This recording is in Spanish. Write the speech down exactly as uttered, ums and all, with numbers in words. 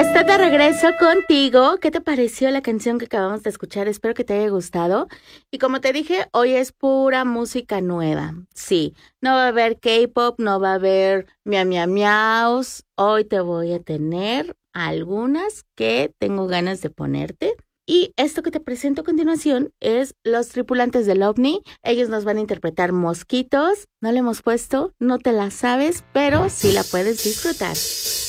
está de regreso contigo. ¿Qué te pareció la canción que acabamos de escuchar? Espero que te haya gustado. Y como te dije, hoy es pura música nueva. Sí, no va a haber K-pop, no va a haber miau miau miaus. Hoy te voy a tener algunas que tengo ganas de ponerte. Y esto que te presento a continuación es Los Tripulantes del OVNI. Ellos nos van a interpretar Mosquitos. No le hemos puesto, no te la sabes, pero sí la puedes disfrutar.